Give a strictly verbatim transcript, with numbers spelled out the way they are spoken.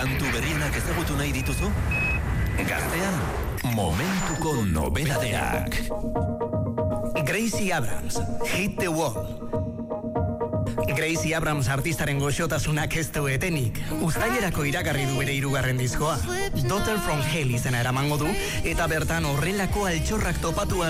Kantu berrienak ezagutu nahi dituzu? Gaztea, momentuko nobedadeak. Gracie Abrams, Hit the Wall. Gracie Abrams artistaren goxotasunak ez du etenik. Uztailerako iragarri du bere hirugarren diskoa. Daughter from Hell izena eramango du, eta bertan horrelako altxorrak topatu